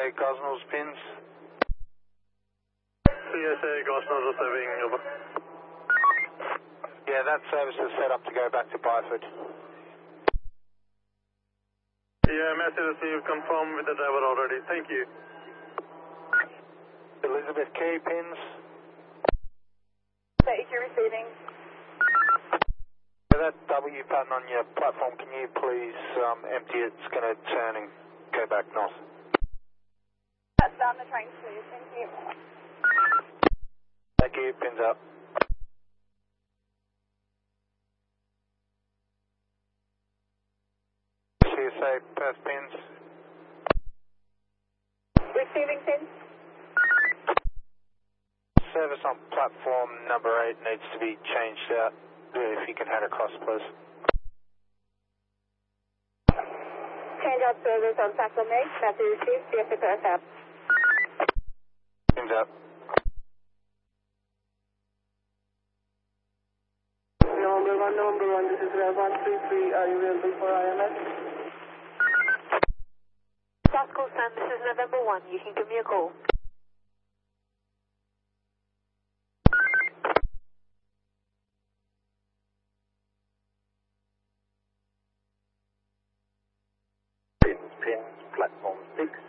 Gosnells pins. CSA Gosnells receiving, over. Yeah, that service is set up to go back to Byford. Yeah, message received, confirmed with the driver already, thank you. Elizabeth Key pins. Thank you, receiving. That W pattern on your platform, can you please empty it? It's going to turn and go back north. That's down the train, please. Thank you. Thank you, pins up. CSA Perth pins. Receiving pin. Service on platform number 8 needs to be changed out. If you can head across, please. Change out service on platform 8. Message received. CSA Perth out. Pins up. Number one, this is Rev 133. Are you available for IMS? South Coast Sun, this is November 1. You can give me a call. Pins, platform 6.